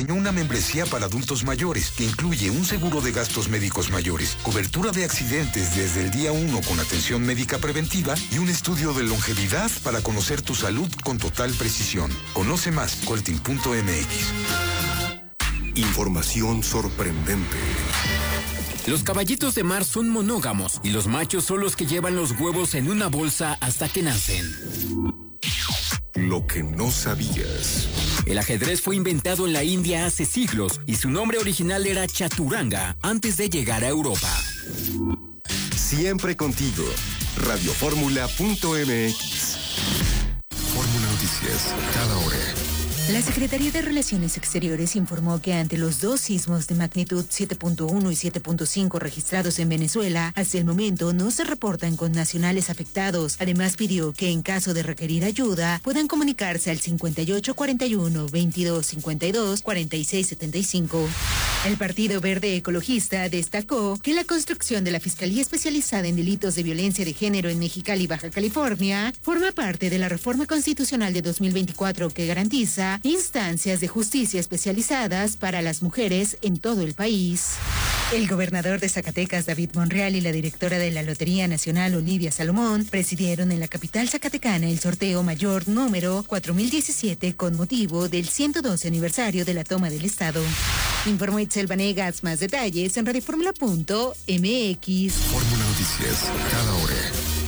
diseñó una membresía para adultos mayores que incluye un seguro de gastos médicos mayores, cobertura de accidentes desde el día 1 con atención médica preventiva y un estudio de longevidad para conocer tu salud con total precisión. Conoce más, colting.mx. Información sorprendente. Los caballitos de mar son monógamos y los machos son los que llevan los huevos en una bolsa hasta que nacen. Lo que no sabías. El ajedrez fue inventado en la India hace siglos y su nombre original era Chaturanga antes de llegar a Europa. Siempre contigo. Radioformula.mx. Fórmula Noticias, cada hora. La Secretaría de Relaciones Exteriores informó que ante los 2 sismos de magnitud 7.1 y 7.5 registrados en Venezuela, hasta el momento no se reportan connacionales afectados. Además, pidió que en caso de requerir ayuda, puedan comunicarse al 5841-2252-4675. El Partido Verde Ecologista destacó que la construcción de la Fiscalía Especializada en Delitos de Violencia de Género en Mexicali, Baja California, forma parte de la reforma constitucional de 2024 que garantiza instancias de justicia especializadas para las mujeres en todo el país. El gobernador de Zacatecas, David Monreal, y la directora de la Lotería Nacional, Olivia Salomón, presidieron en la capital zacatecana el sorteo mayor número 4017 con motivo del 112 aniversario de la toma del Estado. Informó Itzel Vanegas. Más detalles en radioformula.mx. Fórmula Noticias, cada hora.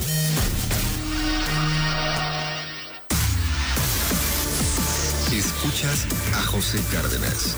Escuchas a José Cárdenas.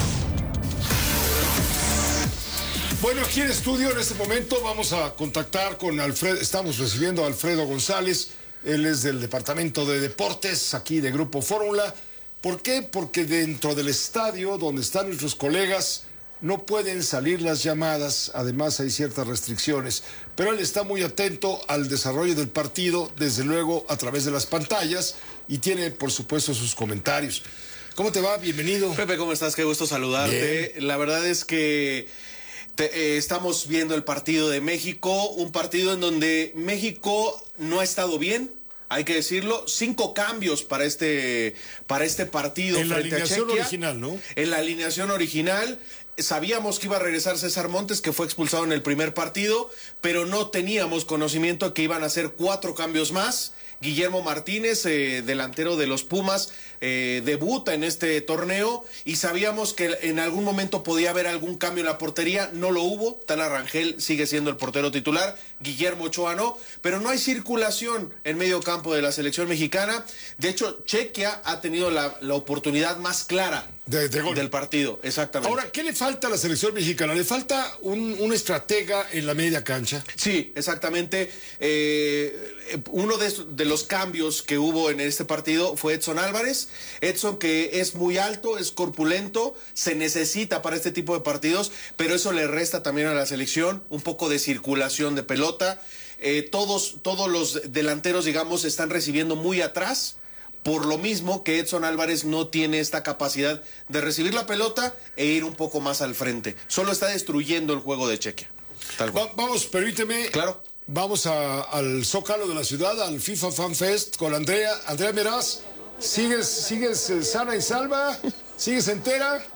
Bueno, aquí en estudio en este momento vamos a contactar con Alfredo. Estamos recibiendo a Alfredo González. Él es del Departamento de Deportes, aquí de Grupo Fórmula. ¿Por qué? Porque dentro del estadio donde están nuestros colegas no pueden salir las llamadas. Además hay ciertas restricciones. Pero él está muy atento al desarrollo del partido, desde luego a través de las pantallas, y tiene, por supuesto, sus comentarios. ¿Cómo te va? Bienvenido. Pepe, ¿cómo estás? Qué gusto saludarte. Bien. La verdad es que estamos viendo el partido de México, un partido en donde México no ha estado bien, hay que decirlo. 5 cambios para este partido En la frente a Chequia. alineación original, ¿no? En la alineación original. Sabíamos que iba a regresar César Montes, que fue expulsado en el primer partido, pero no teníamos conocimiento que iban a hacer 4 cambios más. Guillermo Martínez, delantero de los Pumas, debuta en este torneo y sabíamos que en algún momento podía haber algún cambio en la portería. No lo hubo. Tala Rangel sigue siendo el portero titular, Guillermo Ochoa no, pero no hay circulación en medio campo de la selección mexicana. De hecho, Chequia ha tenido la oportunidad más clara de gol del partido, exactamente. Ahora, ¿qué le falta a la selección mexicana? ¿Le falta un estratega en la media cancha? Sí, exactamente. Uno de los cambios que hubo en este partido fue Edson Álvarez. Edson, que es muy alto, es corpulento, se necesita para este tipo de partidos, pero eso le resta también a la selección un poco de circulación de pelota. Todos los delanteros, digamos, están recibiendo muy atrás. Por lo mismo que Edson Álvarez no tiene esta capacidad de recibir la pelota e ir un poco más al frente. Solo está destruyendo el juego de Chequia. Tal cual. Vamos, permíteme. Claro. Vamos al Zócalo de la ciudad, al FIFA Fan Fest con Andrea. Andrea Meraz, ¿sigues sana y salva? ¿Sigues entera?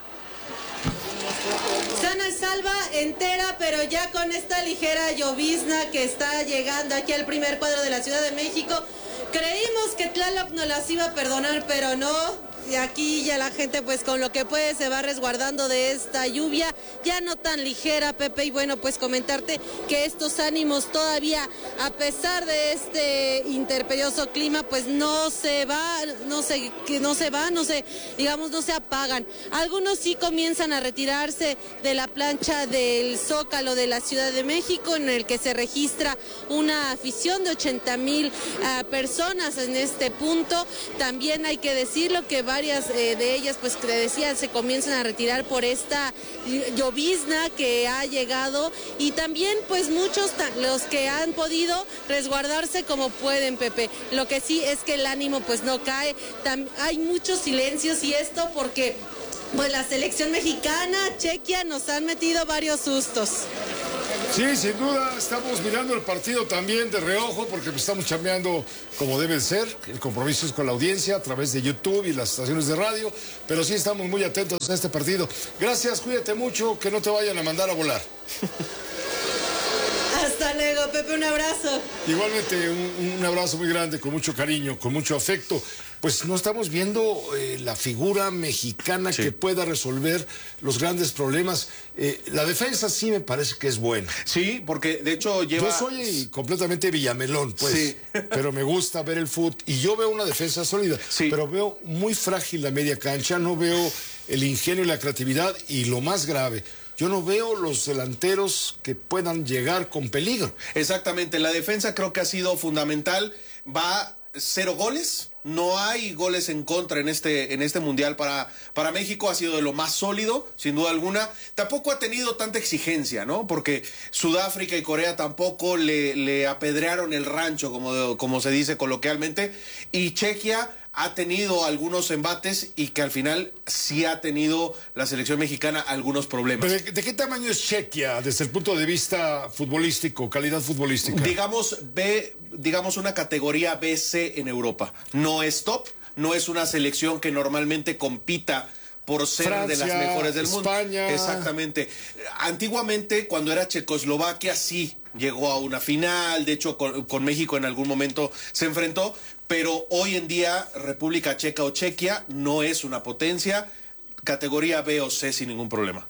Sana y salva, entera, pero ya con esta ligera llovizna que está llegando aquí al primer cuadro de la Ciudad de México. Creímos que Tlaloc nos las iba a perdonar, pero no. Y aquí ya la gente, pues con lo que puede, se va resguardando de esta lluvia, ya no tan ligera, Pepe. Y bueno, pues comentarte que estos ánimos todavía, a pesar de este interperioso clima, pues no se apagan. Algunos sí comienzan a retirarse de la plancha del Zócalo de la Ciudad de México, en el que se registra una afición de 80,000 personas en este punto. También hay que decirlo que varias de ellas, pues te decía, se comienzan a retirar por esta llovizna que ha llegado, y también pues muchos, los que han podido resguardarse como pueden, Pepe. Lo que sí es que el ánimo pues no cae. Hay muchos silencios, y esto porque pues la selección mexicana, Chequia, nos han metido varios sustos. Sí, sin duda, estamos mirando el partido también de reojo porque estamos chambeando como debe ser. El compromiso es con la audiencia a través de YouTube y las estaciones de radio, pero sí estamos muy atentos a este partido. Gracias, cuídate mucho, que no te vayan a mandar a volar. Hasta luego, Pepe, un abrazo. Igualmente, un abrazo muy grande, con mucho cariño, con mucho afecto. Pues no estamos viendo la figura mexicana que pueda resolver los grandes problemas. La defensa sí me parece que es buena. Sí, porque de hecho lleva... Yo soy completamente villamelón, pues, sí. Pero me gusta ver el fútbol y yo veo una defensa sólida, sí. Pero veo muy frágil la media cancha, no veo el ingenio y la creatividad y lo más grave, yo no veo los delanteros que puedan llegar con peligro. Exactamente, la defensa creo que ha sido fundamental, va 0 goles, no hay goles en contra en este mundial para México, ha sido de lo más sólido, sin duda alguna. Tampoco ha tenido tanta exigencia, ¿no? Porque Sudáfrica y Corea tampoco le apedrearon el rancho, como se dice coloquialmente, y Chequia ha tenido algunos embates y que al final sí ha tenido la selección mexicana algunos problemas. ¿Pero de qué tamaño es Chequia desde el punto de vista futbolístico, calidad futbolística? Digamos una categoría BC en Europa. No es top, no es una selección que normalmente compita por ser Francia, de las mejores del mundo. España. Exactamente. Antiguamente, cuando era Checoslovaquia, sí llegó a una final, de hecho con México en algún momento se enfrentó, pero hoy en día República Checa o Chequia no es una potencia, categoría B o C sin ningún problema.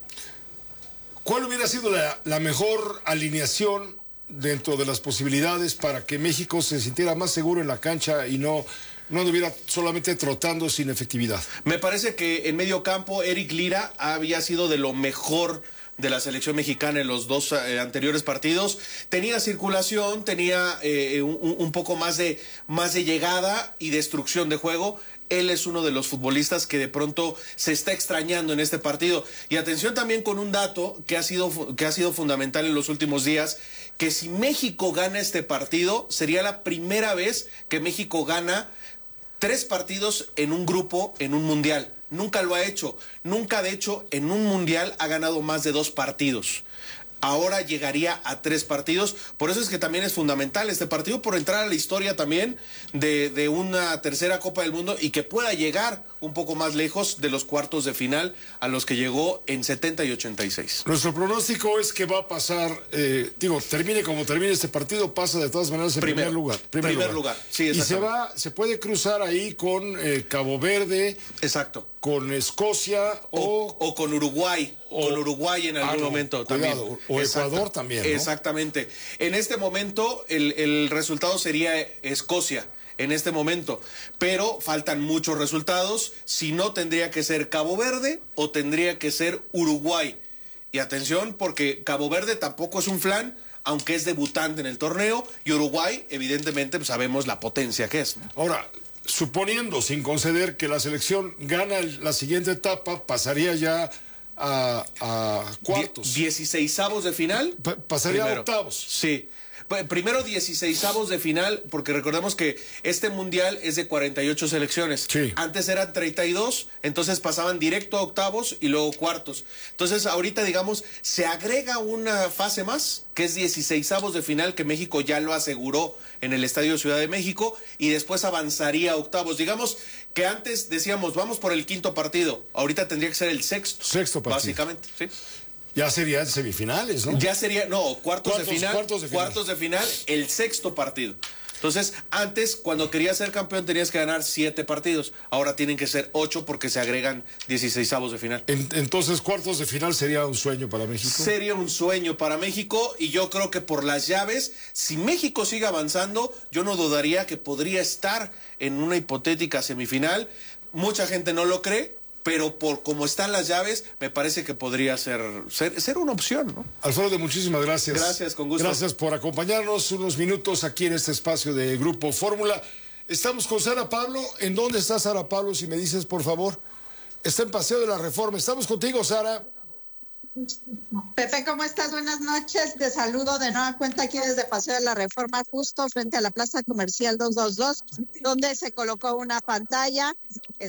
¿Cuál hubiera sido la mejor alineación dentro de las posibilidades para que México se sintiera más seguro en la cancha y no anduviera solamente trotando sin efectividad? Me parece que en medio campo Eric Lira había sido de lo mejor de la selección mexicana en los dos anteriores partidos. Tenía circulación, tenía un poco más de llegada y destrucción de juego. Él es uno de los futbolistas que de pronto se está extrañando en este partido. Y atención también con un dato que ha sido fundamental en los últimos días, que si México gana este partido, sería la primera vez que México gana 3 partidos en un grupo, en un mundial. Nunca lo ha hecho. Nunca, de hecho, en un mundial ha ganado más de 2 partidos. Ahora llegaría a 3 partidos. Por eso es que también es fundamental este partido, por entrar a la historia también de una tercera Copa del Mundo y que pueda llegar un poco más lejos de los cuartos de final a los que llegó en 70 y 86. Nuestro pronóstico es que va a pasar, termine como termine este partido, pasa de todas maneras en primer lugar. Primer lugar, sí, y se puede cruzar ahí con Cabo Verde. Exacto. Con Escocia o con Uruguay. Con Uruguay en algún momento también. O Ecuador también, ¿no? Exactamente. En este momento el resultado sería Escocia. En este momento, pero faltan muchos resultados. Si no, tendría que ser Cabo Verde o tendría que ser Uruguay. Y atención, porque Cabo Verde tampoco es un flan, aunque es debutante en el torneo, y Uruguay, evidentemente, pues sabemos la potencia que es, ¿no? Ahora, suponiendo, sin conceder, que la selección gana la siguiente etapa, pasaría ya a cuartos. 16avos de final. Pasaría a octavos. Sí. Primero 16avos de final, porque recordemos que este mundial es de 48 selecciones. Sí. Antes eran 32, entonces pasaban directo a octavos y luego cuartos. Entonces ahorita, digamos, se agrega una fase más, que es 16avos de final, que México ya lo aseguró en el Estadio Ciudad de México, y después avanzaría a octavos. Digamos que antes decíamos, vamos por el 5º partido, ahorita tendría que ser el 6º. 6º partido. Básicamente, sí. Ya serían semifinales, ¿no? Ya sería, cuartos de final. Cuartos de final, el 6º partido. Entonces, antes, cuando querías ser campeón, tenías que ganar 7 partidos. Ahora tienen que ser 8 porque se agregan 16avos de final. Entonces, cuartos de final sería un sueño para México. Sería un sueño para México, y yo creo que por las llaves, si México sigue avanzando, yo no dudaría que podría estar en una hipotética semifinal. Mucha gente no lo cree, pero por cómo están las llaves, me parece que podría ser una opción, ¿no? Alfredo, muchísimas gracias. Gracias, con gusto. Gracias por acompañarnos unos minutos aquí en este espacio de Grupo Fórmula. Estamos con Sara Pablo. ¿En dónde está Sara Pablo, si me dices, por favor? Está en Paseo de la Reforma. Estamos contigo, Sara. Pepe, ¿cómo estás? Buenas noches. Te saludo de nueva cuenta aquí desde Paseo de la Reforma, justo frente a la Plaza Comercial 222, donde se colocó una pantalla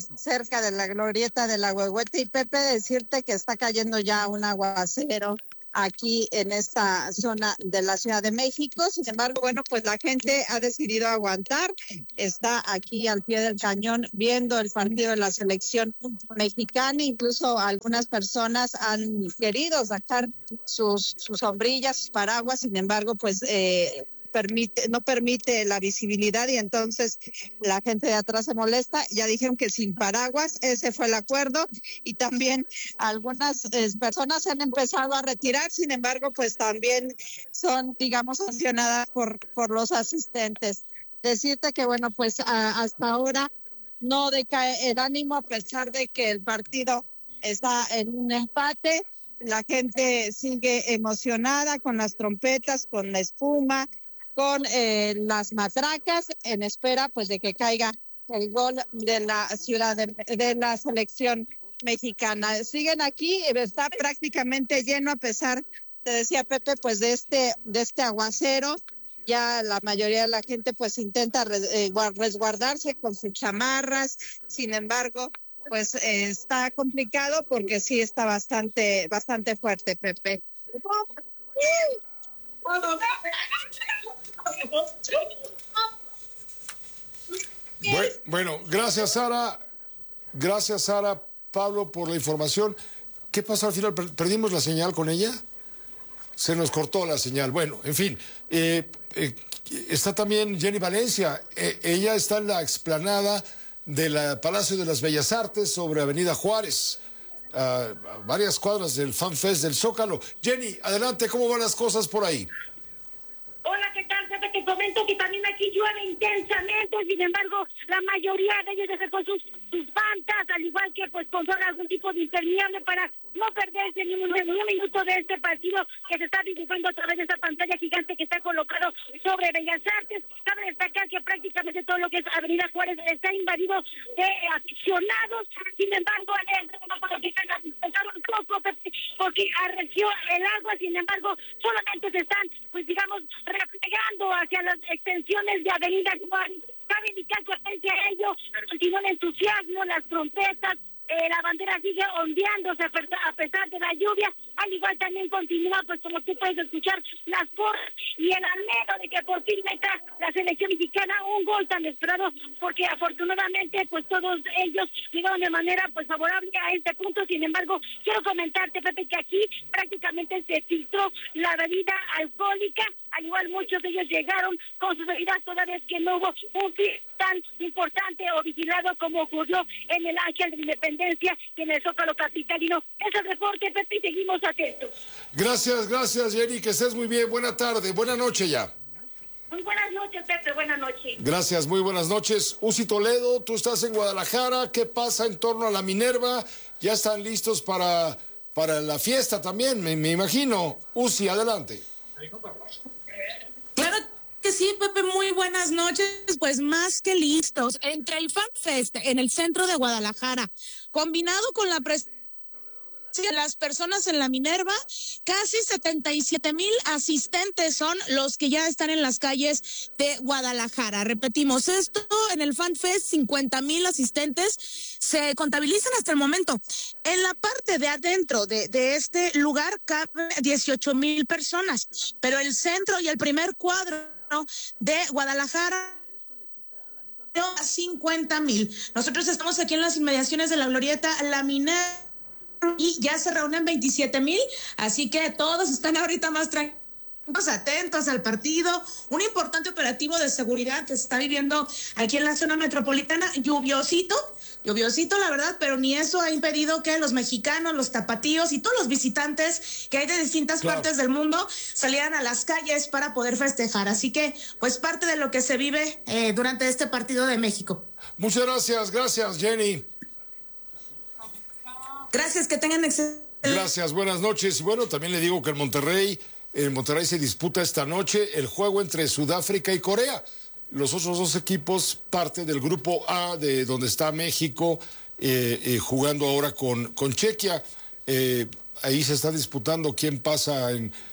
cerca de la glorieta de la Huehuete. Y Pepe, decirte que está cayendo ya un aguacero aquí en esta zona de la Ciudad de México. Sin embargo, bueno, pues la gente ha decidido aguantar, está aquí al pie del cañón viendo el partido de la selección mexicana. Incluso algunas personas han querido sacar sus sombrillas, sus paraguas, sin embargo, pues no permite la visibilidad y entonces la gente de atrás se molesta. Ya dijeron que sin paraguas, ese fue el acuerdo, y también algunas personas se han empezado a retirar, sin embargo, pues también son, digamos, sancionadas por los asistentes. Decirte que, bueno, pues hasta ahora no decae el ánimo a pesar de que el partido está en un empate. La gente sigue emocionada con las trompetas, con la espuma, con las matracas, en espera pues de que caiga el gol de la ciudad de la selección mexicana. Siguen aquí, está prácticamente lleno a pesar, te decía Pepe, pues de este aguacero. Ya la mayoría de la gente pues intenta resguardarse con sus chamarras, sin embargo pues está complicado porque sí está bastante fuerte, Pepe. Bueno, gracias Sara, Pablo, por la información. ¿Qué pasó al final? ¿Perdimos la señal con ella? Se nos cortó la señal. Bueno, en fin, está también Jenny Valencia. Ella está en la explanada del Palacio de las Bellas Artes sobre Avenida Juárez, a varias cuadras del Fan Fest del Zócalo. Jenny, adelante, ¿cómo van las cosas por ahí? Hola, ¿qué tal? Te comento que también aquí llueve intensamente, sin embargo, la mayoría de ellos se con sus mantas, al igual que pues con algún tipo de impermeable para no perderse ni un minuto de este partido que se está dibujando a través de esa pantalla gigante que está colocado sobre Bellas Artes. Cabe destacar que prácticamente todo lo que es Avenida Juárez está invadido de aficionados, sin embargo, empezaron un poco porque arreció el agua, sin embargo, solamente se están, pues digamos, replegando hacia las extensiones de Avenida Juárez. Cabe indicar que frente a ello continúa el entusiasmo, las trompetas, la bandera sigue ondeándose a pesar de la lluvia, al igual también continúa, pues como tú puedes escuchar, las porras y el anhelo de que por fin meta la selección mexicana un gol tan esperado, porque afortunadamente pues todos ellos llegaron de manera pues favorable a este punto. Sin embargo, quiero comentarte, Pepe, que aquí prácticamente se filtró la bebida alcohólica, al igual muchos de ellos llegaron con sus bebidas toda vez que no hubo un fin tan importante o vigilado como ocurrió en el Ángel de la Independencia y en el Zócalo capitalino. Es el reporte, Pepe, y seguimos atentos. Gracias, Jenny, que estés muy bien. Buena tarde, buena noche ya. Muy buenas noches, Pepe, buenas noches. Gracias, muy buenas noches. Uzi Toledo, tú estás en Guadalajara. ¿Qué pasa en torno a la Minerva? ¿Ya están listos para la fiesta también, me imagino? Uzi, adelante. Claro que sí, Pepe, muy buenas noches. Pues más que listos. Entre el Fan Fest en el centro de Guadalajara, combinado con la presencia de las personas en la Minerva, casi 77,000 asistentes son los que ya están en las calles de Guadalajara. Repetimos, esto en el Fan Fest, 50,000 asistentes se contabilizan hasta el momento. En la parte de adentro de este lugar caben 18,000 personas, pero el centro y el primer cuadro de Guadalajara a 50,000. Nosotros estamos aquí en las inmediaciones de la glorieta La Minerva y ya se reúnen 27,000, así que todos están ahorita más tranquilos, atentos al partido. Un importante operativo de seguridad que se está viviendo aquí en la zona metropolitana. Lluviosito la verdad, pero ni eso ha impedido que los mexicanos, los tapatíos y todos los visitantes que hay de distintas partes del mundo salieran a las calles para poder festejar. Así que, pues, parte de lo que se vive durante este partido de México. Muchas gracias, Jenny. Gracias, que tengan excelente. Gracias, buenas noches. Y bueno, también le digo que en Monterrey se disputa esta noche el juego entre Sudáfrica y Corea. Los otros dos equipos, parte del grupo A, de donde está México, jugando ahora con Chequia. ahí se está disputando quién pasa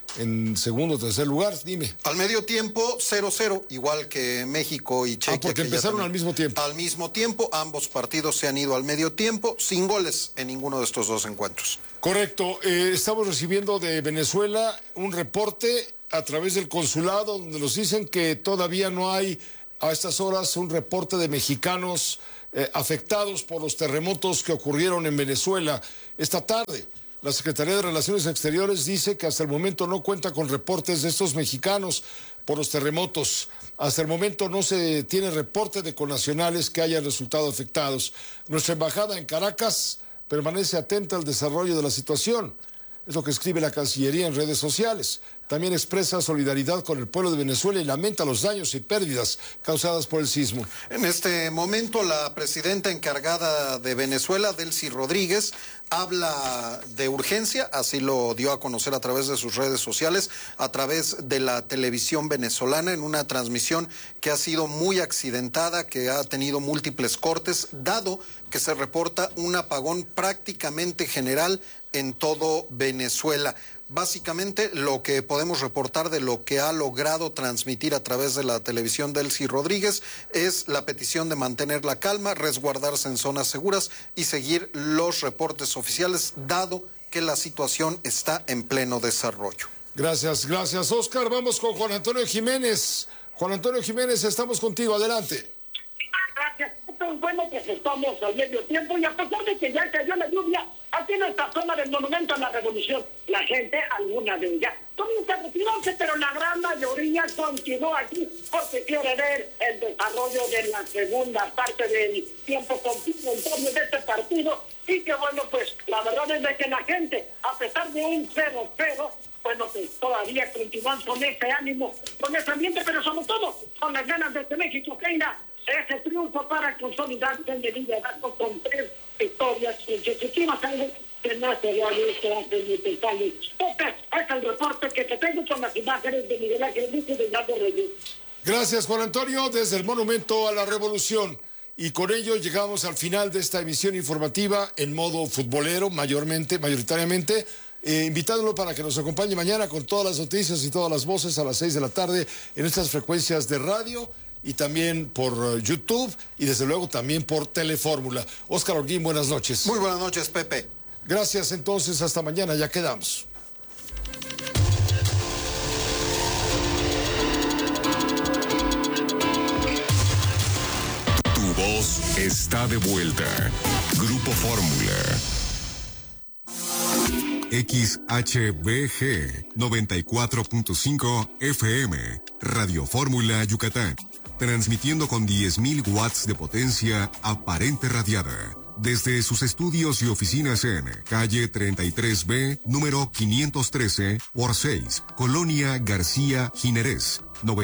en segundo o tercer lugar, dime. Al medio tiempo, 0-0, igual que México y Chequia. Porque empezaron al mismo tiempo. Al mismo tiempo, ambos partidos se han ido al medio tiempo, sin goles en ninguno de estos dos encuentros. Correcto, estamos recibiendo de Venezuela un reporte a través del consulado donde nos dicen que todavía no hay a estas horas un reporte de mexicanos afectados por los terremotos que ocurrieron en Venezuela esta tarde. La Secretaría de Relaciones Exteriores dice que hasta el momento no cuenta con reportes de estos mexicanos por los terremotos. Hasta el momento no se tiene reporte de connacionales que hayan resultado afectados. Nuestra embajada en Caracas permanece atenta al desarrollo de la situación. Es lo que escribe la Cancillería en redes sociales. También expresa solidaridad con el pueblo de Venezuela y lamenta los daños y pérdidas causadas por el sismo. En este momento, la presidenta encargada de Venezuela, Delcy Rodríguez, habla de urgencia, así lo dio a conocer a través de sus redes sociales, a través de la televisión venezolana, en una transmisión que ha sido muy accidentada, que ha tenido múltiples cortes, dado que se reporta un apagón prácticamente general en todo Venezuela. Básicamente lo que podemos reportar de lo que ha logrado transmitir a través de la televisión Delcy Rodríguez es la petición de mantener la calma, resguardarse en zonas seguras y seguir los reportes oficiales, dado que la situación está en pleno desarrollo. Gracias, Oscar. Vamos con Juan Antonio Jiménez. Juan Antonio Jiménez, estamos contigo, adelante. Gracias. Bueno, pues estamos al medio tiempo y a pesar de que ya cayó la lluvia, aquí en esta zona del Monumento a la Revolución, la gente, alguna de ellas, comienza a retirarse, pero la gran mayoría continuó aquí porque quiere ver el desarrollo de la segunda parte del tiempo continuo en torno de este partido y que bueno, pues la verdad es de que la gente, a pesar de un 0-0, bueno, pues todavía continúan con ese ánimo, con ese ambiente, pero sobre todo con las ganas de que México tenga ese triunfo para consolidarse en el liderato con 3 victorias consecutivas, algo que no se había visto hace muchos años. Este es el reporte que te tengo con las imágenes de Miguel Ángel Luis y de Hernando Reyes. Gracias, Juan Antonio, desde el Monumento a la Revolución. Y con ello llegamos al final de esta emisión informativa en modo futbolero, mayoritariamente, invitándolo para que nos acompañe mañana con todas las noticias y todas las voces a las 6 de la tarde en estas frecuencias de radio y también por YouTube y desde luego también por Telefórmula. Óscar Holguín, buenas noches. Muy buenas noches, Pepe. Gracias, entonces, hasta mañana, ya quedamos. Tu voz está de vuelta. Grupo Fórmula. XHBG 94.5 FM, Radio Fórmula Yucatán, transmitiendo con 10.000 watts de potencia aparente radiada, desde sus estudios y oficinas en calle 33B, número 513 por 6, Colonia García Jiménez,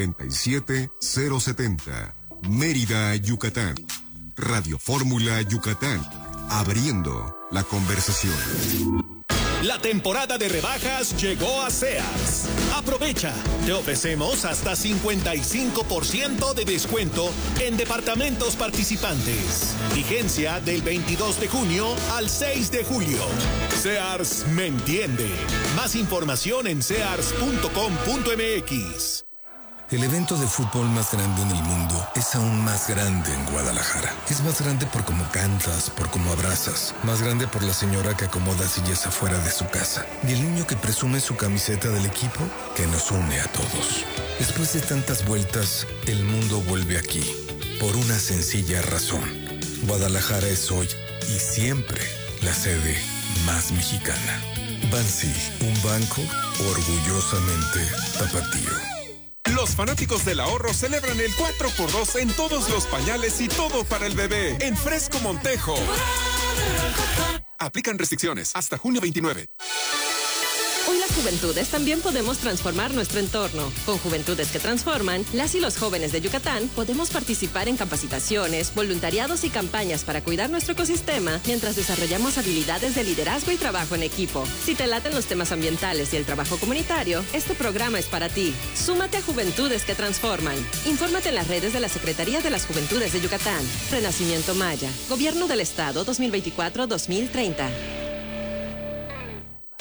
97070, Mérida, Yucatán. Radio Fórmula Yucatán, abriendo la conversación. La temporada de rebajas llegó a Sears. Aprovecha, te ofrecemos hasta 55% de descuento en departamentos participantes. Vigencia del 22 de junio al 6 de julio. Sears me entiende. Más información en sears.com.mx. El evento de fútbol más grande en el mundo es aún más grande en Guadalajara. Es más grande por cómo cantas, por cómo abrazas. Más grande por la señora que acomoda sillas afuera de su casa. Y el niño que presume su camiseta del equipo que nos une a todos. Después de tantas vueltas, el mundo vuelve aquí. Por una sencilla razón. Guadalajara es hoy y siempre la sede más mexicana. Bansi, un banco orgullosamente tapatío. Los fanáticos del ahorro celebran el 4x2 en todos los pañales y todo para el bebé en Fresco Montejo. Aplican restricciones hasta junio 29. Hoy las juventudes también podemos transformar nuestro entorno. Con Juventudes que Transforman, las y los jóvenes de Yucatán podemos participar en capacitaciones, voluntariados y campañas para cuidar nuestro ecosistema mientras desarrollamos habilidades de liderazgo y trabajo en equipo. Si te laten los temas ambientales y el trabajo comunitario, este programa es para ti. Súmate a Juventudes que Transforman. Infórmate en las redes de la Secretaría de las Juventudes de Yucatán. Renacimiento Maya. Gobierno del Estado 2024-2030.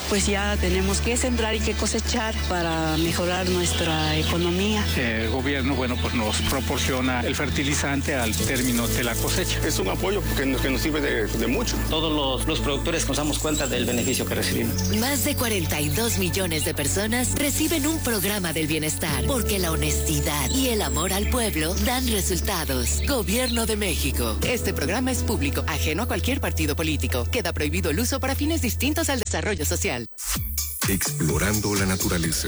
pues ya tenemos que sembrar y que cosechar para mejorar nuestra economía. El gobierno, bueno, pues nos proporciona el fertilizante al término de la cosecha. Es un apoyo que nos sirve de mucho. Todos los productores nos damos cuenta del beneficio que recibimos. Más de 42 millones de personas reciben un programa del bienestar, porque la honestidad y el amor al pueblo dan resultados. Gobierno de México. Este programa es público, ajeno a cualquier partido político. Queda prohibido el uso para fines distintos al desarrollo social. Explorando la naturaleza.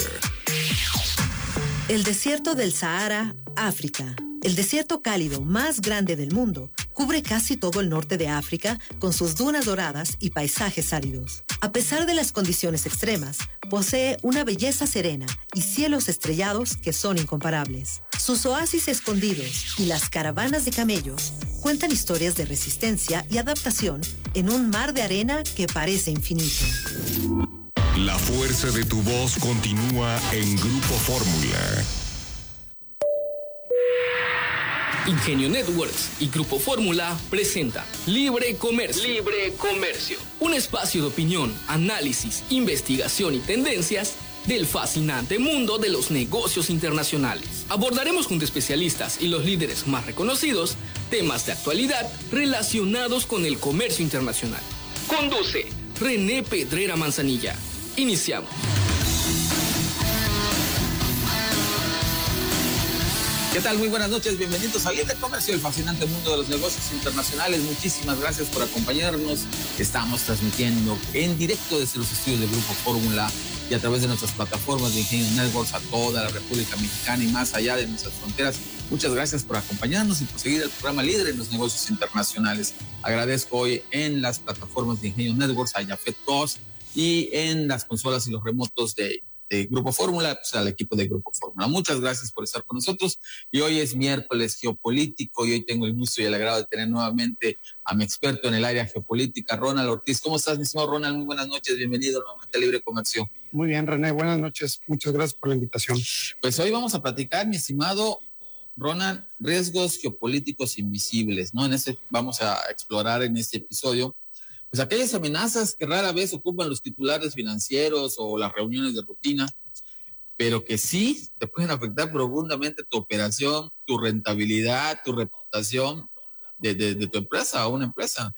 El desierto del Sahara, África. El desierto cálido más grande del mundo cubre casi todo el norte de África con sus dunas doradas y paisajes áridos. A pesar de las condiciones extremas, posee una belleza serena y cielos estrellados que son incomparables. Sus oasis escondidos y las caravanas de camellos cuentan historias de resistencia y adaptación en un mar de arena que parece infinito. La fuerza de tu voz continúa en Grupo Fórmula. Ingenio Networks y Grupo Fórmula presenta Libre Comercio. Libre Comercio. Un espacio de opinión, análisis, investigación y tendencias del fascinante mundo de los negocios internacionales. Abordaremos junto a especialistas y los líderes más reconocidos temas de actualidad relacionados con el comercio internacional. Conduce René Pedrera Manzanilla. Iniciamos. ¿Qué tal? Muy buenas noches, bienvenidos a Libre Comercio, el fascinante mundo de los negocios internacionales. Muchísimas gracias por acompañarnos. Estamos transmitiendo en directo desde los estudios del Grupo Fórmula y a través de nuestras plataformas de Ingenio Networks a toda la República Mexicana y más allá de nuestras fronteras. Muchas gracias por acompañarnos y por seguir el programa líder en los negocios internacionales. Agradezco hoy en las plataformas de Ingenio Networks a Jafet Cos y en las consolas y los remotos de Grupo Fórmula, pues al equipo de Grupo Fórmula. Muchas gracias por estar con nosotros. Y hoy es miércoles geopolítico y hoy tengo el gusto y el agrado de tener nuevamente a mi experto en el área geopolítica, Ronald Ortiz. ¿Cómo estás, mi estimado Ronald? Muy buenas noches, bienvenido nuevamente a Libre Comercio. Muy bien, René, buenas noches. Muchas gracias por la invitación. Pues hoy vamos a platicar, mi estimado Ronald, riesgos geopolíticos invisibles, ¿no? Vamos a explorar en este episodio pues aquellas amenazas que rara vez ocupan los titulares financieros o las reuniones de rutina, pero que sí te pueden afectar profundamente tu operación, tu rentabilidad, tu reputación de tu empresa o una empresa.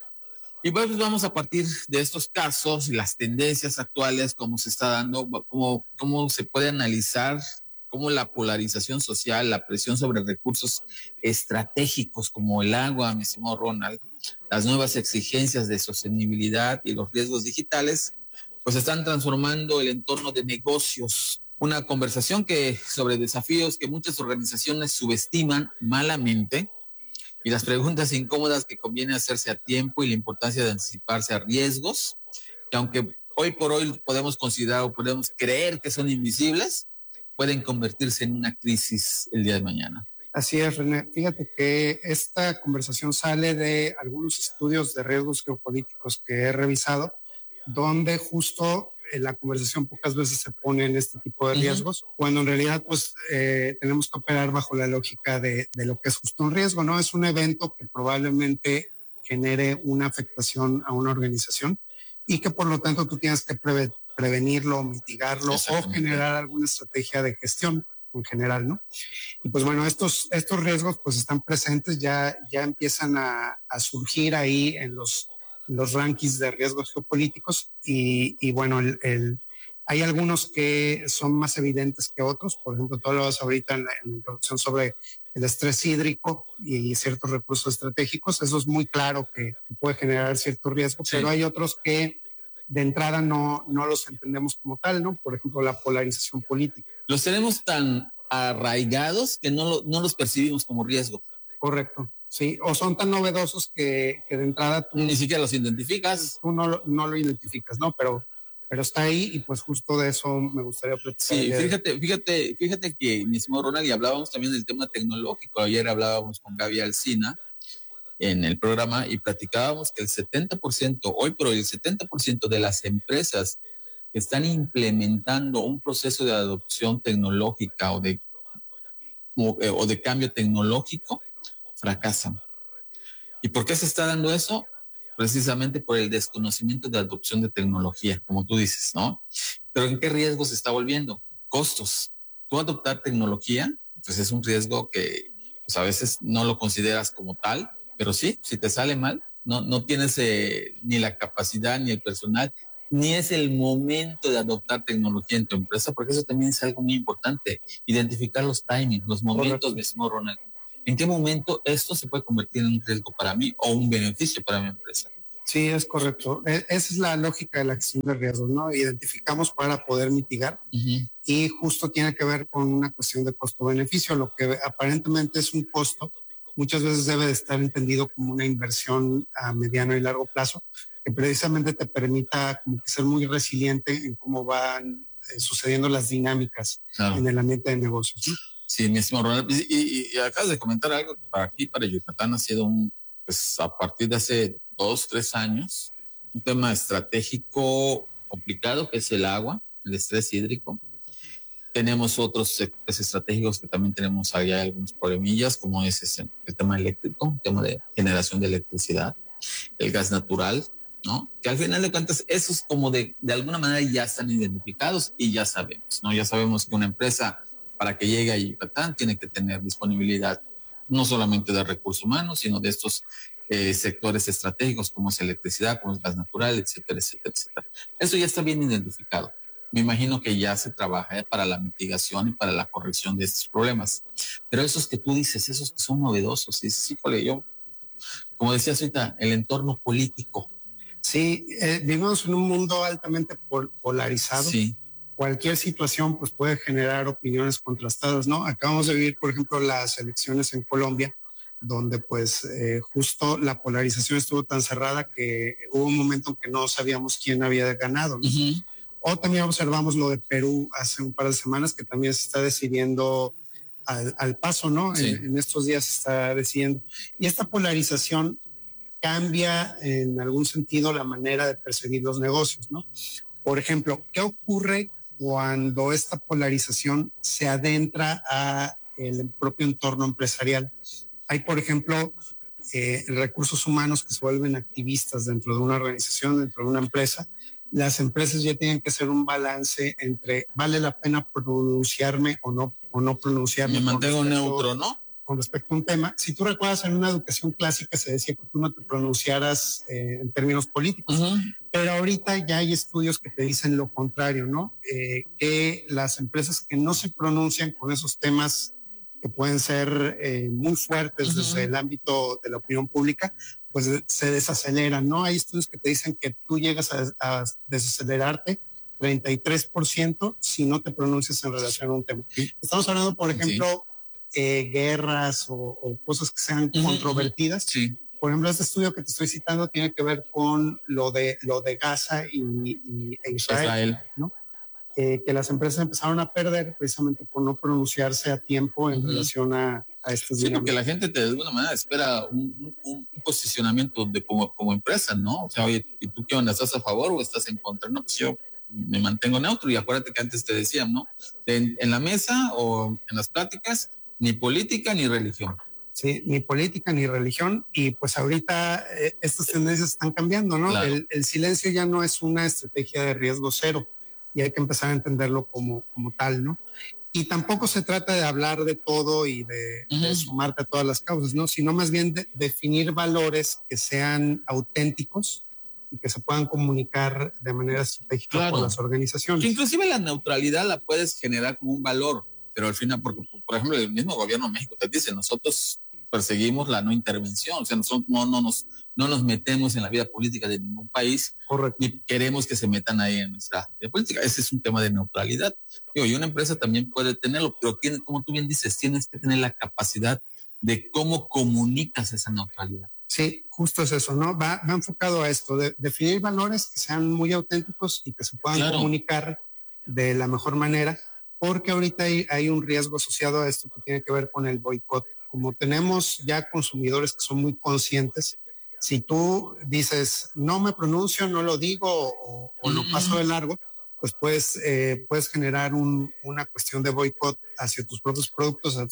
Y pues vamos a partir de estos casos y las tendencias actuales, cómo se está dando, cómo se puede analizar cómo la polarización social, la presión sobre recursos estratégicos como el agua, mi estimado Ronald, las nuevas exigencias de sostenibilidad y los riesgos digitales, pues están transformando el entorno de negocios. Una conversación sobre desafíos que muchas organizaciones subestiman malamente y las preguntas incómodas que conviene hacerse a tiempo y la importancia de anticiparse a riesgos, que aunque hoy por hoy podemos considerar o podemos creer que son invisibles, pueden convertirse en una crisis el día de mañana. Así es, René. Fíjate que esta conversación sale de algunos estudios de riesgos geopolíticos que he revisado, donde justo en la conversación pocas veces se ponen este tipo de riesgos, cuando en realidad pues tenemos que operar bajo la lógica de lo que es justo un riesgo, ¿no? Es un evento que probablemente genere una afectación a una organización y que por lo tanto tú tienes que prevenirlo, mitigarlo o generar alguna estrategia de gestión en general, ¿no? Y pues bueno, estos riesgos pues están presentes, ya empiezan a surgir ahí en los rankings de riesgos geopolíticos y bueno, hay algunos que son más evidentes que otros. Por ejemplo, tú hablabas ahorita en la introducción sobre el estrés hídrico y ciertos recursos estratégicos. Eso es muy claro que puede generar cierto riesgo, sí. Pero hay otros que de entrada no los entendemos como tal, ¿no? Por ejemplo, la polarización política. Los tenemos tan arraigados que no los percibimos como riesgo. Correcto, sí. O son tan novedosos que de entrada tú... Ni siquiera los identificas. Tú no lo identificas, ¿no? Pero está ahí y pues justo de eso me gustaría platicar. Sí, fíjate que, mi estimado Ronald, y hablábamos también del tema tecnológico. Ayer hablábamos con Gaby Alsina en el programa y platicábamos que el 70%, hoy por hoy, el 70% de las empresas que están implementando un proceso de adopción tecnológica o de cambio tecnológico fracasan. ¿Y por qué se está dando eso? precisamente por el desconocimiento de adopción de tecnología, como tú dices, ¿no? Pero ¿en qué riesgo se está volviendo? Costos. Tú adoptar tecnología, pues es un riesgo que pues, a veces no lo consideras como tal, pero sí, si te sale mal, no tienes ni la capacidad, ni el personal, ni es el momento de adoptar tecnología en tu empresa, porque eso también es algo muy importante, identificar los timings, los momentos, mismo Ronald. ¿En qué momento esto se puede convertir en un riesgo para mí o un beneficio para mi empresa? Sí, es correcto. Esa es la lógica de la gestión de riesgos, ¿no? Identificamos para poder mitigar y justo tiene que ver con una cuestión de costo-beneficio. Lo que aparentemente es un costo, muchas veces debe de estar entendido como una inversión a mediano y largo plazo, que precisamente te permita como que ser muy resiliente en cómo van sucediendo las dinámicas en el ambiente de negocios, ¿no? Sí, mi estimado Ronald. Y acabas de comentar algo que para aquí, para Yucatán, ha sido pues a partir de hace 2-3 años, un tema estratégico complicado que es el agua, el estrés hídrico. Tenemos otros sectores estratégicos que también tenemos allá algunos problemillas, como es el tema eléctrico, el tema de generación de electricidad, el gas natural, ¿no? Que al final de cuentas, esos como de alguna manera ya están identificados y ya sabemos, ¿no? Ya sabemos que una empresa para que llegue a Yucatán tiene que tener disponibilidad no solamente de recursos humanos, sino de estos sectores estratégicos como es electricidad, como es gas natural, etcétera, etcétera, etcétera. Eso ya está bien identificado. Me imagino que ya se trabaja para la mitigación y para la corrección de estos problemas. Pero esos que tú dices, esos que son novedosos, y sí, yo, como decías ahorita, el entorno político. Sí, vivimos en un mundo altamente polarizado. Sí. Cualquier situación pues puede generar opiniones contrastadas, ¿no? Acabamos de vivir, por ejemplo, las elecciones en Colombia, donde pues justo la polarización estuvo tan cerrada que hubo un momento en que no sabíamos quién había ganado, ¿no? O también observamos lo de Perú hace un par de semanas, que también se está decidiendo al paso, ¿no? Sí. En estos días se está decidiendo. Y esta polarización cambia en algún sentido la manera de percibir los negocios, ¿no? Por ejemplo, ¿qué ocurre cuando esta polarización se adentra a el propio entorno empresarial? Hay, por ejemplo, recursos humanos que se vuelven activistas dentro de una organización, dentro de una empresa. Las empresas ya tienen que hacer un balance entre vale la pena pronunciarme o no pronunciarme. Me mantengo neutro, ¿no? Con respecto a un tema. Si tú recuerdas, en una educación clásica se decía que tú no te pronunciaras en términos políticos, pero ahorita ya hay estudios que te dicen lo contrario, ¿no? Que las empresas que no se pronuncian con esos temas que pueden ser muy fuertes desde el ámbito de la opinión pública, pues se desaceleran, ¿no? Hay estudios que te dicen que tú llegas a desacelerarte 33% si no te pronuncias en relación a un tema. Estamos hablando, por ejemplo, guerras o cosas que sean controvertidas. Sí. Por ejemplo, este estudio que te estoy citando tiene que ver con lo de Gaza e Israel, ¿no? Que las empresas empezaron a perder precisamente por no pronunciarse a tiempo en relación a estos dinámicas. Sí, porque la gente de alguna manera espera un posicionamiento como empresa, ¿no? O sea, oye, ¿y tú qué onda? ¿Estás a favor o estás en contra? No, pues yo me mantengo neutro y acuérdate que antes te decían, ¿no? En la mesa o en las pláticas, ni política ni religión. Sí, ni política ni religión, y pues ahorita estas tendencias están cambiando, ¿no? Claro. El silencio ya no es una estrategia de riesgo cero, y hay que empezar a entenderlo como tal, ¿no? Y tampoco se trata de hablar de todo y de sumarte a todas las causas, ¿no? Sino más bien de definir valores que sean auténticos y que se puedan comunicar de manera estratégica por las organizaciones. Que inclusive la neutralidad la puedes generar como un valor, pero al final, porque por ejemplo el mismo gobierno de México te dice, nosotros perseguimos la no intervención, o sea, nosotros no nos metemos en la vida política de ningún país. Correcto. Ni queremos que se metan ahí en nuestra vida política. Ese es un tema de neutralidad. Digo, y una empresa también puede tenerlo, pero como tú bien dices, tienes que tener la capacidad de cómo comunicas esa neutralidad. Sí, justo es eso, ¿no? Va enfocado a esto, de definir valores que sean muy auténticos y que se puedan comunicar de la mejor manera, porque ahorita hay un riesgo asociado a esto que tiene que ver con el boicot. Como tenemos ya consumidores que son muy conscientes, si tú dices, no me pronuncio, no lo digo o lo paso de largo, pues puedes generar una cuestión de boicot hacia tus propios productos, hacia tus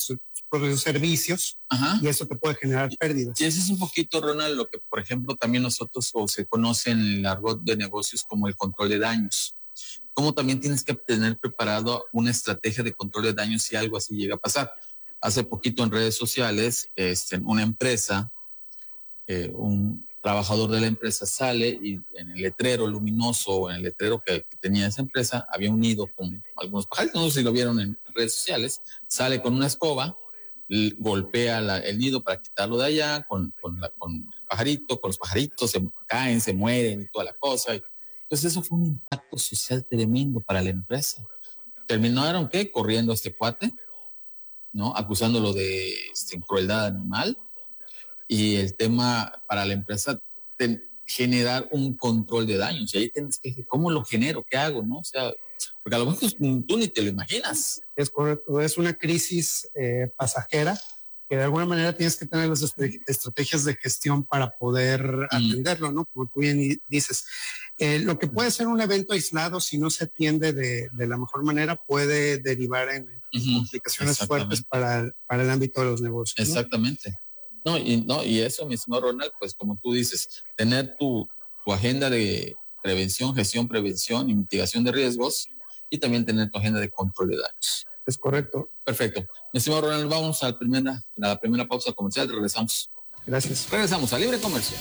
propios servicios. Ajá. Y eso te puede generar pérdidas. Y eso es un poquito, Ronald, lo que, por ejemplo, también nosotros o se conoce en el argot de negocios como el control de daños. Como también tienes que tener preparado una estrategia de control de daños si algo así llega a pasar. Hace poquito en redes sociales, una empresa, un trabajador de la empresa sale y en el letrero luminoso, en el letrero que tenía esa empresa, había un nido con algunos pajaritos, no sé si lo vieron en redes sociales, sale con una escoba, golpea el nido para quitarlo de allá, con el pajarito, con los pajaritos, se caen, se mueren y toda la cosa. Entonces eso fue un impacto social tremendo para la empresa. Terminaron, corriendo a este cuate, ¿no? Acusándolo de crueldad animal. Y el tema para la empresa, generar un control de daños. Y ahí tienes que decir, ¿cómo lo genero? ¿Qué hago? ¿No? O sea, porque a lo mejor tú ni te lo imaginas. Es correcto, es una crisis pasajera que de alguna manera tienes que tener las estrategias de gestión para poder atenderlo, ¿no? Como tú bien dices. Lo que puede ser un evento aislado, si no se atiende de la mejor manera, puede derivar en complicaciones fuertes para el ámbito de los negocios, ¿no? Exactamente. Y eso, mi estimado Ronald, pues como tú dices, tener tu agenda de prevención, gestión, prevención y mitigación de riesgos y también tener tu agenda de control de daños. Es correcto. Perfecto. Mi estimado Ronald, vamos a la primera pausa comercial, regresamos. Gracias. Regresamos a Libre Comercio.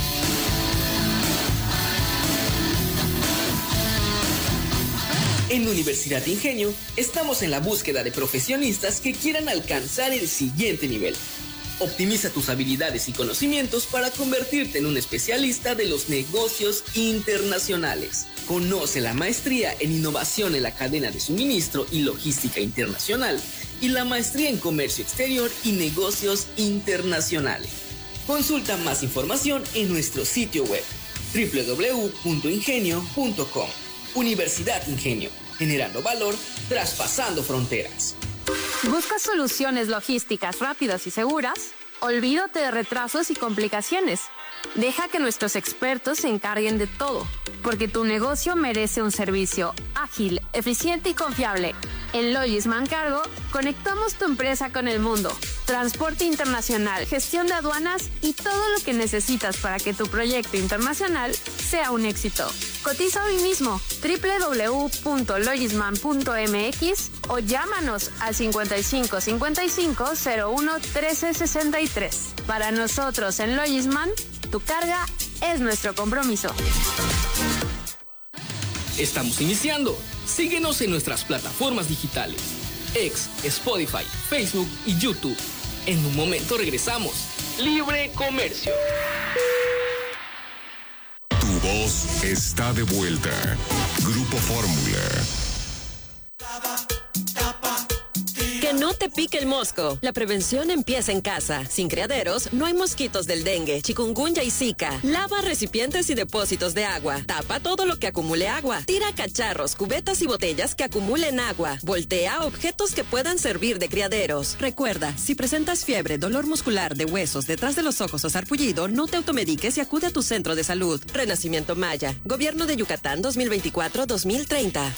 En Universidad Ingenio estamos en la búsqueda de profesionistas que quieran alcanzar el siguiente nivel. Optimiza tus habilidades y conocimientos para convertirte en un especialista de los negocios internacionales. Conoce la maestría en innovación en la cadena de suministro y logística internacional y la maestría en comercio exterior y negocios internacionales. Consulta más información en nuestro sitio web www.ingenio.com. Universidad Ingenio, generando valor, traspasando fronteras. ¿Buscas soluciones logísticas rápidas y seguras? Olvídate de retrasos y complicaciones. Deja que nuestros expertos se encarguen de todo, porque tu negocio merece un servicio ágil, eficiente y confiable. En Logisman Cargo, conectamos tu empresa con el mundo. Transporte internacional, gestión de aduanas y todo lo que necesitas para que tu proyecto internacional sea un éxito. Cotiza hoy mismo www.logisman.mx o llámanos al 55 55 01 13 63. Para nosotros en Logisman, tu carga es nuestro compromiso. Estamos iniciando. Síguenos en nuestras plataformas digitales: X, Spotify, Facebook y YouTube. En un momento regresamos. Libre Comercio. Tu voz está de vuelta. Grupo Fórmula. Que no te pique el mosco. La prevención empieza en casa. Sin criaderos, no hay mosquitos del dengue, chikungunya y zika. Lava recipientes y depósitos de agua. Tapa todo lo que acumule agua. Tira cacharros, cubetas y botellas que acumulen agua. Voltea objetos que puedan servir de criaderos. Recuerda, si presentas fiebre, dolor muscular de huesos, detrás de los ojos o sarpullido, no te automediques y acude a tu centro de salud. Renacimiento Maya. Gobierno de Yucatán 2024-2030.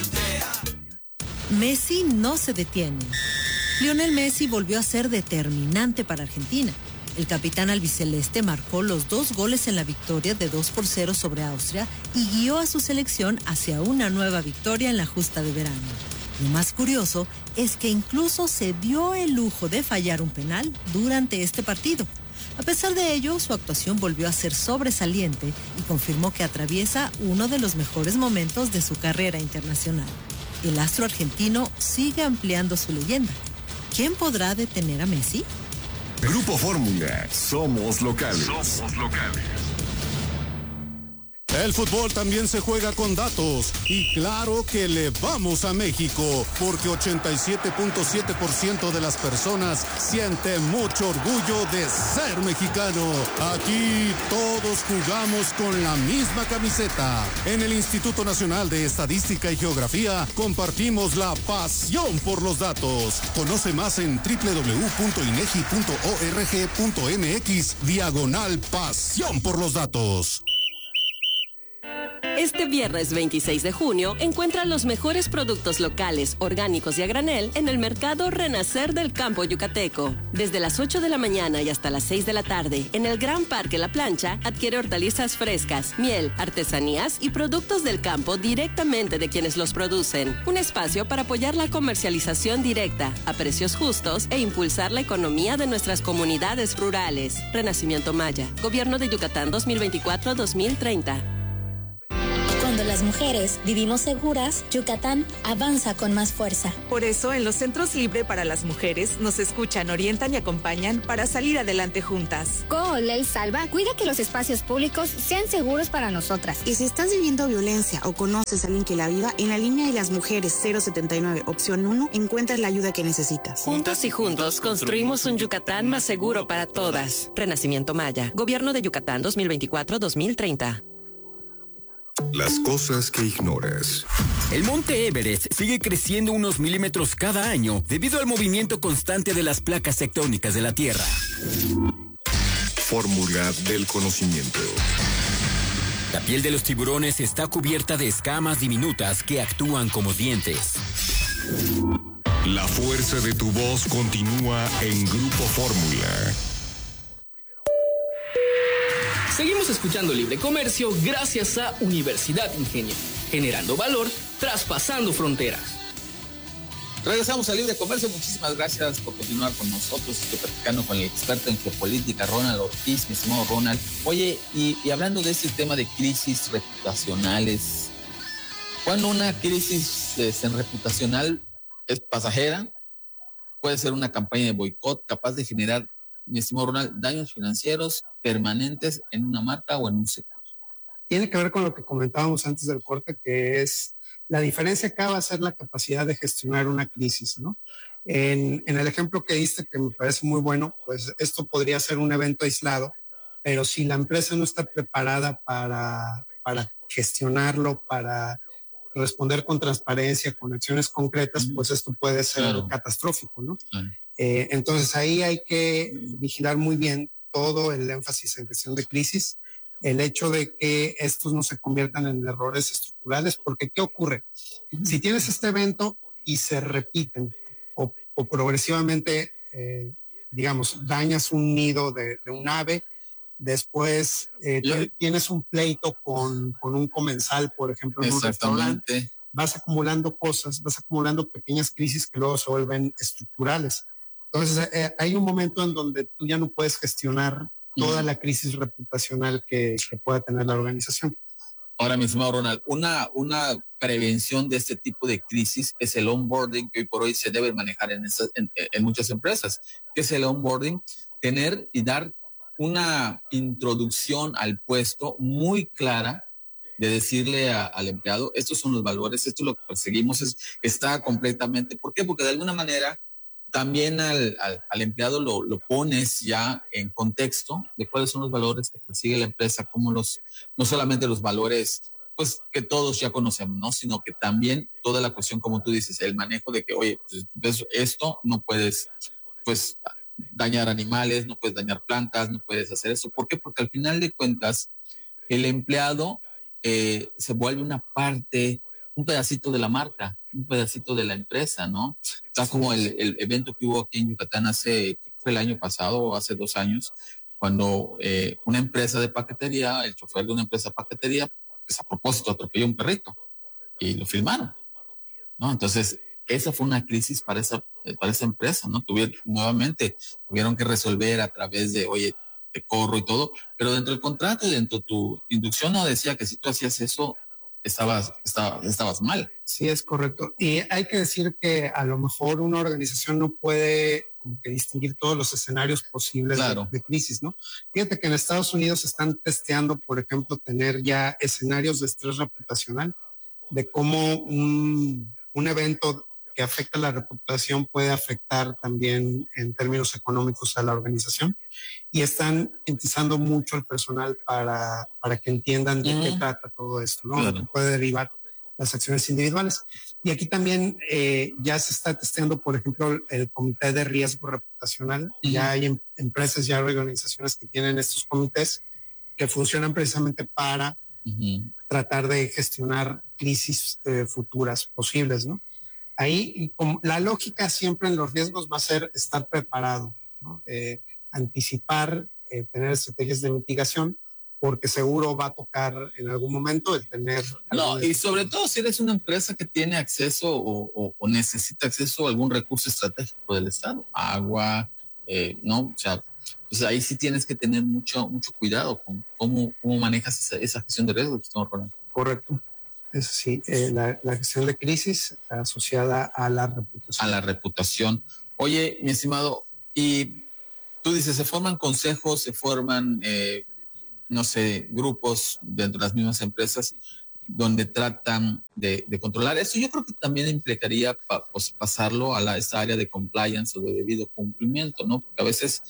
Messi no se detiene. Lionel Messi volvió a ser determinante para Argentina. El capitán albiceleste marcó los 2 goles en la victoria de 2-0 sobre Austria y guió a su selección hacia una nueva victoria en la justa de verano. Lo más curioso es que incluso se dio el lujo de fallar un penal durante este partido. A pesar de ello, su actuación volvió a ser sobresaliente y confirmó que atraviesa uno de los mejores momentos de su carrera internacional. El astro argentino sigue ampliando su leyenda. ¿Quién podrá detener a Messi? Grupo Fórmula. Somos locales. Somos locales. El fútbol también se juega con datos y claro que le vamos a México porque 87.7% de las personas siente mucho orgullo de ser mexicano. Aquí todos jugamos con la misma camiseta. En el Instituto Nacional de Estadística y Geografía compartimos la pasión por los datos. Conoce más en www.inegi.org.mx/pasión por los datos. Este viernes 26 de junio encuentra los mejores productos locales, orgánicos y a granel en el mercado Renacer del Campo Yucateco. Desde las 8 de la mañana y hasta las 6 de la tarde, en el Gran Parque La Plancha, adquiere hortalizas frescas, miel, artesanías y productos del campo directamente de quienes los producen. Un espacio para apoyar la comercialización directa, a precios justos e impulsar la economía de nuestras comunidades rurales. Renacimiento Maya, Gobierno de Yucatán 2024-2030. Cuando las mujeres vivimos seguras, Yucatán avanza con más fuerza. Por eso, en los Centros Libre para las Mujeres nos escuchan, orientan y acompañan para salir adelante juntas. Con Ley Salva, cuida que los espacios públicos sean seguros para nosotras. Y si estás viviendo violencia o conoces a alguien que la viva, en la línea de las mujeres 079, opción 1, encuentras la ayuda que necesitas. Juntos y juntos construimos un Yucatán más seguro para todas. Renacimiento Maya, Gobierno de Yucatán 2024-2030. Las cosas que ignoras. El monte Everest sigue creciendo unos milímetros cada año debido al movimiento constante de las placas tectónicas de la Tierra. Fórmula del conocimiento. La piel de los tiburones está cubierta de escamas diminutas que actúan como dientes. La fuerza de tu voz continúa en Grupo Fórmula. Seguimos escuchando Libre Comercio gracias a Universidad Ingenio, generando valor, traspasando fronteras. Regresamos a Libre Comercio. Muchísimas gracias por continuar con nosotros. Estoy platicando con el experto en geopolítica, Ronald Ortiz, mi estimado Ronald. Oye, y hablando de este tema de crisis reputacionales, cuando una crisis reputacional es pasajera, puede ser una campaña de boicot capaz de generar, mi estimado Ronald, daños financieros permanentes en una marca o en un sector. Tiene que ver con lo que comentábamos antes del corte, que es la diferencia acá va a ser la capacidad de gestionar una crisis, ¿no? En el ejemplo que diste, que me parece muy bueno, pues esto podría ser un evento aislado, pero si la empresa no está preparada para gestionarlo, para responder con transparencia, con acciones concretas, pues esto puede ser catastrófico, ¿no? Entonces ahí hay que vigilar muy bien todo el énfasis en gestión de crisis, el hecho de que estos no se conviertan en errores estructurales, porque ¿qué ocurre? Si tienes este evento y se repiten o progresivamente, digamos, dañas un nido de un ave, después tienes un pleito con un comensal, por ejemplo, en un restaurante, vas acumulando cosas, vas acumulando pequeñas crisis que luego se vuelven estructurales. Entonces, hay un momento en donde tú ya no puedes gestionar toda la crisis reputacional que pueda tener la organización. Ahora, mi estimado Ronald, una prevención de este tipo de crisis es el onboarding que hoy por hoy se debe manejar en muchas empresas. ¿Qué es el onboarding? Tener y dar una introducción al puesto muy clara de decirle al empleado, estos son los valores, esto es lo que perseguimos, está completamente. ¿Por qué? Porque de alguna manera también al empleado lo pones ya en contexto de cuáles son los valores que persigue la empresa, no solamente los valores pues que todos ya conocemos, ¿no? Sino que también toda la cuestión, como tú dices, el manejo de que, oye, pues esto no puedes, pues, dañar animales, no puedes dañar plantas, no puedes hacer eso. ¿Por qué? Porque al final de cuentas, el empleado se vuelve una parte, un pedacito de la marca, un pedacito de la empresa, ¿no? Está como el evento que hubo aquí en Yucatán fue el año pasado o hace 2 años, cuando una empresa de paquetería, el chofer de una empresa de paquetería, pues a propósito atropelló un perrito y lo filmaron, ¿no? Entonces, esa fue una crisis para esa empresa, ¿no? Tuvieron que resolver a través de, oye, te corro y todo, pero dentro del contrato y dentro de tu inducción no decía que si tú hacías eso, estabas mal. Sí, es correcto. Y hay que decir que a lo mejor una organización no puede como que distinguir todos los escenarios posibles de crisis, ¿no? Fíjate que en Estados Unidos están testeando, por ejemplo, tener ya escenarios de estrés reputacional, de cómo un evento que afecta la reputación puede afectar también en términos económicos a la organización, y están utilizando mucho el personal para que entiendan de qué trata todo esto, ¿no? Lo que puede derivar las acciones individuales. Y aquí también ya se está testeando, por ejemplo, el comité de riesgo reputacional. Ya hay empresas, ya hay organizaciones que tienen estos comités que funcionan precisamente para tratar de gestionar crisis futuras posibles, ¿no? Ahí, y como la lógica siempre en los riesgos va a ser estar preparado, ¿no? Anticipar, tener estrategias de mitigación, porque seguro va a tocar en algún momento el tener... No, y sobre todo si eres una empresa que tiene acceso o necesita acceso a algún recurso estratégico del Estado, agua, ¿no? O sea, pues ahí sí tienes que tener mucho cuidado con cómo manejas esa gestión de riesgos, ¿no, Ronald? Correcto. Eso sí, la gestión de crisis asociada a la reputación. A la reputación. Oye, mi estimado, y tú dices, se forman consejos, se forman, no sé, grupos dentro de las mismas empresas donde tratan de controlar eso. Yo creo que también implicaría pues, pasarlo a esa área de compliance o de debido cumplimiento, ¿no? Porque a veces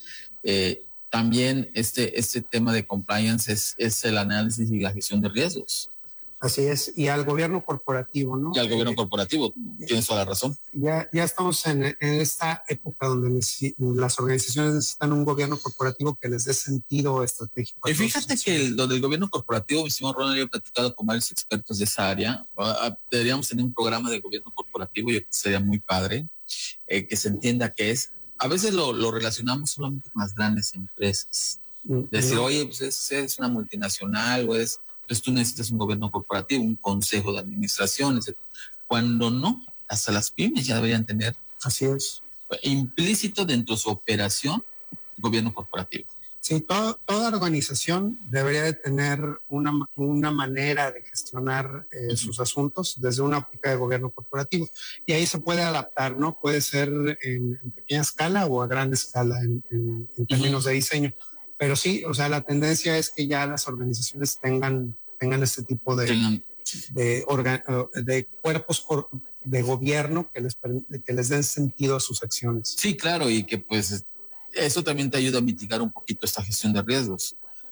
también este tema de compliance es el análisis y la gestión de riesgos. Así es, y al gobierno corporativo, ¿no? Y al gobierno corporativo, tienes toda la razón. Ya estamos en esta época donde las organizaciones necesitan un gobierno corporativo que les dé sentido estratégico. Y fíjate que lo del gobierno corporativo, mi estimado Ronald, yo he platicado con varios expertos de esa área. Deberíamos tener un programa de gobierno corporativo, yo creo que sería muy padre, que se entienda qué es. A veces lo relacionamos solamente con las grandes empresas. Decir, oye, pues es una multinacional o es... Entonces tú necesitas un gobierno corporativo, un consejo de administración, etc. Cuando no, hasta las pymes ya deberían tener. Así es. Implícito dentro de su operación, gobierno corporativo. Sí, toda organización debería de tener una manera de gestionar sus asuntos desde una óptica de gobierno corporativo. Y ahí se puede adaptar, ¿no? Puede ser en pequeña escala o a gran escala en términos de diseño. Pero sí, o sea, la tendencia es que ya las organizaciones tengan este tipo de cuerpos de gobierno que les den sentido a sus acciones. Sí, claro, y que pues eso también te ayuda a mitigar un poquito esta gestión de riesgos.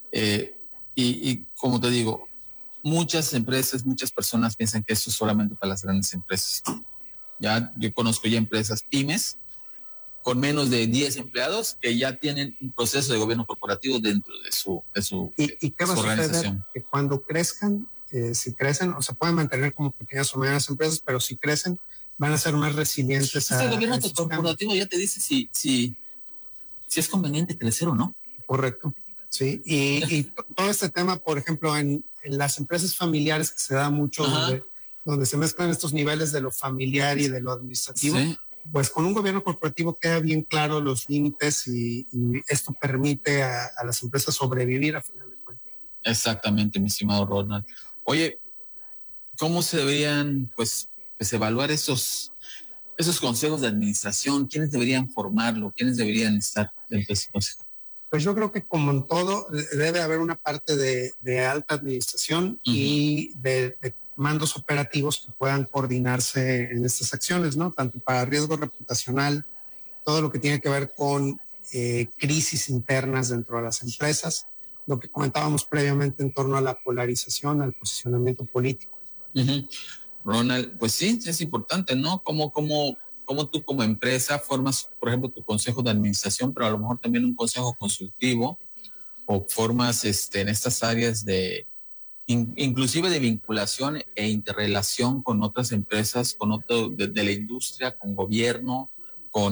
Y como te digo, muchas empresas, muchas personas piensan que eso es solamente para las grandes empresas. Ya yo conozco ya empresas pymes con menos de 10 empleados que ya tienen un proceso de gobierno corporativo dentro de su ¿Y qué va a suceder? Que cuando crezcan, si crecen, o se pueden mantener como pequeñas o medianas empresas, pero si crecen, van a ser más resilientes. El gobierno corporativo ya te dice si es conveniente crecer o no. Correcto, sí. Y todo este tema, por ejemplo, en las empresas familiares que se da mucho, donde se mezclan estos niveles de lo familiar y de lo administrativo. Sí. Pues con un gobierno corporativo queda bien claro los límites y esto permite a las empresas sobrevivir a final de cuentas. Exactamente, mi estimado Ronald. Oye, ¿cómo se deberían pues evaluar esos consejos de administración? ¿Quiénes deberían formarlo? ¿Quiénes deberían estar dentro de ese consejo? Pues yo creo que como en todo debe haber una parte de alta administración y de mandos operativos que puedan coordinarse en estas acciones, ¿no? Tanto para riesgo reputacional, todo lo que tiene que ver con crisis internas dentro de las empresas, lo que comentábamos previamente en torno a la polarización, al posicionamiento político. Ronald, pues sí, es importante, ¿no? Como tú como empresa formas, por ejemplo, tu consejo de administración, pero a lo mejor también un consejo consultivo o formas en estas áreas de inclusive de vinculación e interrelación con otras empresas, con otro de la industria, con gobierno, con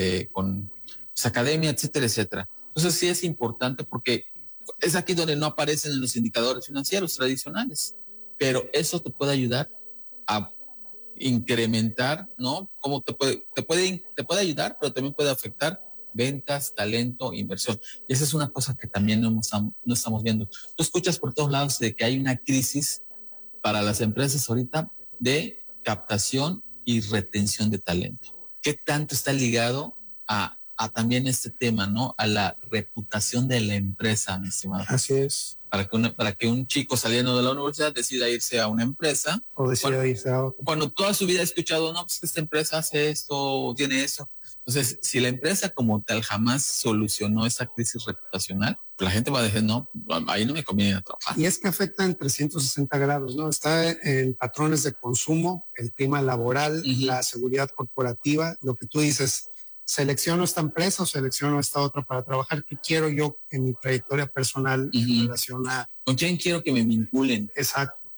pues, academia, etcétera, etcétera. Entonces sí es importante porque es aquí donde no aparecen en los indicadores financieros tradicionales, pero eso te puede ayudar a incrementar, ¿no? Como te puede ayudar, pero también puede afectar ventas, talento, inversión. Y esa es una cosa que también no estamos viendo. Tú escuchas por todos lados de que hay una crisis para las empresas ahorita de captación y retención de talento. ¿Qué tanto está ligado a también este tema, ¿no? A la reputación de la empresa, mi estimado. Así es. Para que un chico saliendo de la universidad decida irse a una empresa. O decida irse a otra. Cuando toda su vida ha escuchado, no, pues esta empresa hace esto, tiene eso. Entonces, si la empresa como tal jamás solucionó esa crisis reputacional, la gente va a decir, no, ahí no me conviene trabajar. Y es que afecta en 360 grados, ¿no? Está en patrones de consumo, el clima laboral, la seguridad corporativa, lo que tú dices, selecciono esta empresa o selecciono esta otra para trabajar. ¿Qué quiero yo en mi trayectoria personal en relación a... ¿Con quién quiero que me vinculen? Exacto.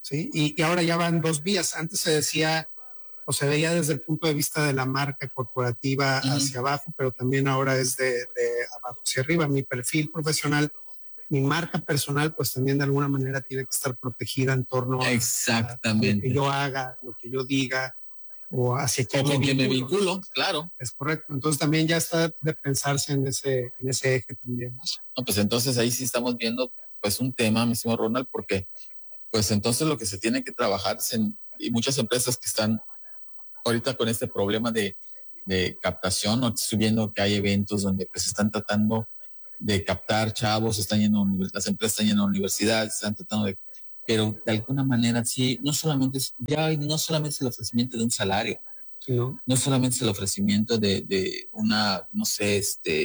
¿sí? Y ahora ya van dos vías. Antes se decía o se veía desde el punto de vista de la marca corporativa hacia abajo, pero también ahora es de abajo hacia arriba. Mi perfil profesional, mi marca personal, pues también de alguna manera tiene que estar protegida en torno a lo que yo haga, lo que yo diga, o hacia quién me vinculo, claro. Es correcto. Entonces también ya está de pensarse en ese eje también. No, pues entonces ahí sí estamos viendo pues un tema, mi estimado Ronald, porque pues entonces lo que se tiene que trabajar es y muchas empresas que están ahorita con este problema de captación, o estoy viendo que hay eventos donde pues están tratando de captar chavos, las empresas están yendo a universidades, están tratando pero de alguna manera sí, no solamente es el ofrecimiento de un salario, no solamente es el ofrecimiento de una, no sé,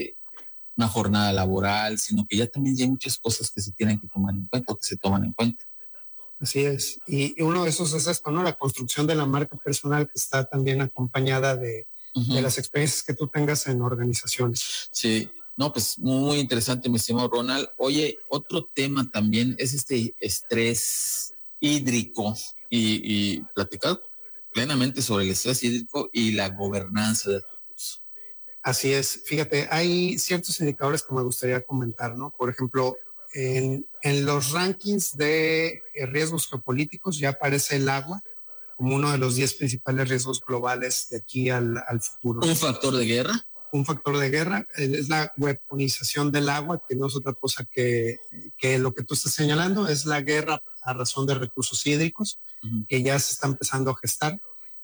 una jornada laboral, sino que ya también hay muchas cosas que se tienen que tomar en cuenta, o que se toman en cuenta. Así es. Y uno de esos es esto, ¿no? La construcción de la marca personal, que está también acompañada de las experiencias que tú tengas en organizaciones. Sí. No, pues muy interesante, mi estimado Ronald. Oye, otro tema también es este estrés hídrico y platicar plenamente sobre el estrés hídrico y la gobernanza del recurso. Así es. Fíjate, hay ciertos indicadores que me gustaría comentar, ¿no? Por ejemplo, en los rankings de riesgos geopolíticos ya aparece el agua como uno de los 10 principales riesgos globales de aquí al futuro. ¿Un factor de guerra? Un factor de guerra es la weaponización del agua, que no es otra cosa que lo que tú estás señalando, es la guerra a razón de recursos hídricos, que ya se está empezando a gestar.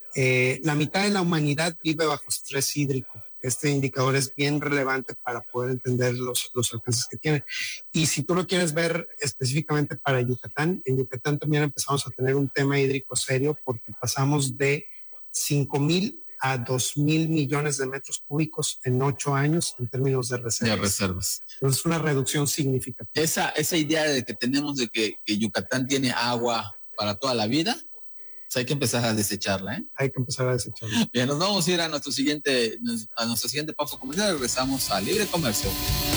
La mitad de la humanidad vive bajo estrés hídrico. Este indicador es bien relevante para poder entender los alcances que tiene. Y si tú lo quieres ver específicamente para Yucatán, en Yucatán también empezamos a tener un tema hídrico serio, porque pasamos de 5,000 a 2,000 millones de metros cúbicos en 8 años en términos de reservas. Entonces, una reducción significativa. Esa idea de que tenemos de que Yucatán tiene agua para toda la vida, pues hay que empezar a desecharla, ¿eh? Hay que empezar a desecharla. Bien, nos vamos a ir a nuestro siguiente paso comercial. Regresamos a Libre Comercio.